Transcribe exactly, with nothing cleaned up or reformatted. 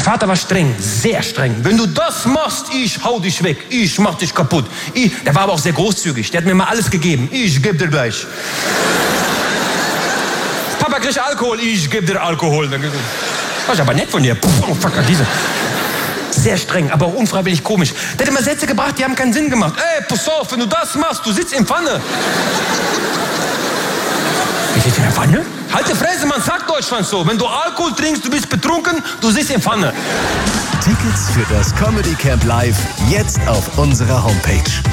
Vater war streng, sehr streng. Wenn du das machst, ich hau dich weg, ich mach dich kaputt. Ich, der war aber auch sehr großzügig, der hat mir mal alles gegeben. Ich geb dir gleich. Papa kriegt Alkohol, ich geb dir Alkohol. Das ist aber nett von dir. Oh, fuck, diese. Sehr streng, aber auch unfreiwillig komisch. Der hat immer Sätze gebracht, die haben keinen Sinn gemacht. Ey, pass auf, wenn du das machst, du sitzt in Pfanne. Ich sitze in der Pfanne? Halt die Fresse, man sagt Deutschland so. Wenn du Alkohol trinkst, du bist betrunken, du sitzt in Pfanne. Tickets für das Comedy Camp Live jetzt auf unserer Homepage.